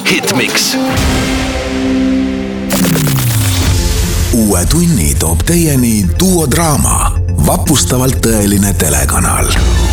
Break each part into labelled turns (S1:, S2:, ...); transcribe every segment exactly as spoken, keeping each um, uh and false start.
S1: Hitmix.
S2: Uue tunni toob teieni Duo Draama, vapustavalt tõeline telekanal.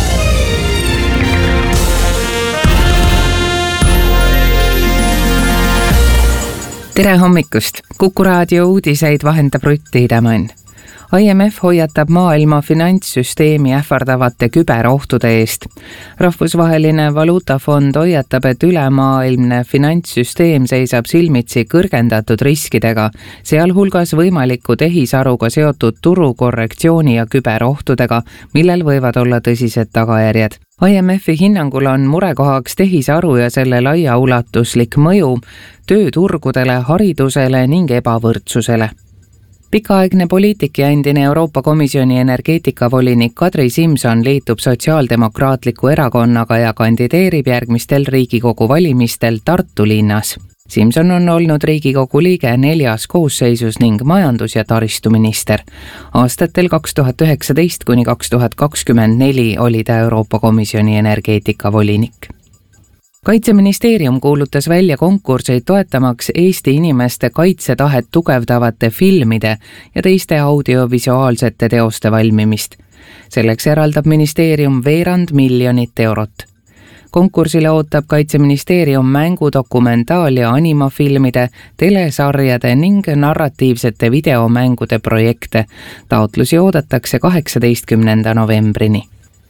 S3: Tere hommikust! Kuku raadio uudiseid vahendab Rutt Tiidemann. I M F hoiatab maailma finantssüsteemi ähvardavate küberohtude eest. Rahvusvaheline valuutafond hoiatab, et ülemaailmne finantssüsteem seisab silmitsi kõrgendatud riskidega, sealhulgas võimaliku tehisaruga seotud turukorrektsiooni ja küberohtudega, millel võivad olla tõsised tagajärjed. I M F-i hinnangul on murekohaks tehisaru ja selle laiaulatuslik mõju tööturgudele, haridusele ning ebavõrdsusele. Pikaaegne poliitik ja endine Euroopa Komisjoni energeetikavolinik Kadri Simson liitub Sotsiaaldemokraatliku erakonnaga ja kandideerib järgmistel Riigikogu valimistel Tartu linnas. Simson on olnud Riigikogu liige neljas koosseisus ning majandus- ja taristuminister. Aastatel kaks tuhat üheksateist kuni kaks tuhat kakskümmend neli oli ta Euroopa Komisjoni energeetikavolinik. Kaitseministeerium kuulutas välja konkurseid toetamaks Eesti inimeste kaitsetahet tugevdavate filmide ja teiste audiovisuaalsete teoste valmimist. Selleks eraldab ministeerium veerand miljonit eurot. Konkursile ootab Kaitseministeerium mängu, dokumentaal- ja animafilmide, telesarjade ning narratiivsete videomängude projekte. Taotlusi oodatakse kaheksateistkümnenda novembrini.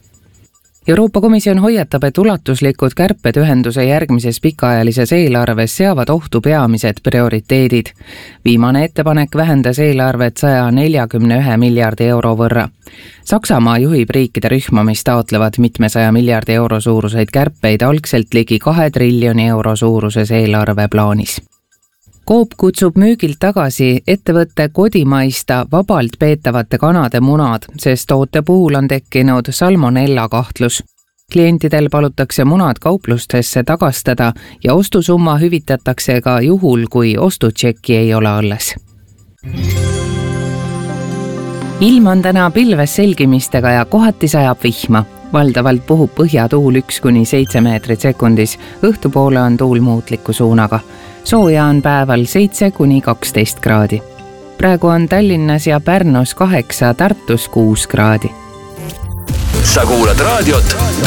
S3: Euroopa Komisjon hoiatab, et ulatuslikud kärped ühenduse järgmises pikaajalises eelarves seavad ohtu peamised prioriteedid. Viimane ettepanek vähendas eelarvet saja neljakümne ühe miljardi euro võrra. Saksamaa juhib riikide rühma, mis taotlevad mitmesaja miljardi euro suuruseid kärpeid algselt ligi kahe triljoni euro suuruses eelarveplaanis. Coop kutsub müügilt tagasi ettevõtte kodimaista vabalt peetavate kanade munad, sest toote puhul on tekkinud salmonella kahtlus. Klientidel palutakse munad kauplustesse tagastada ja ostusumma hüvitatakse ka juhul, kui ostutšekki ei ole alles. Ilm on täna pilves selgimistega ja kohati sajab vihma. Valdavalt puhub põhjatuul üks kuni seitse meetrit sekundis, õhtupoole on tuul muutliku suunaga. Sooja on päeval seitse kuni kaksteist kraadi. Praegu on Tallinnas ja Pärnus kaheksa, Tartus kuus kraadi.
S1: Sa kuulad raadiot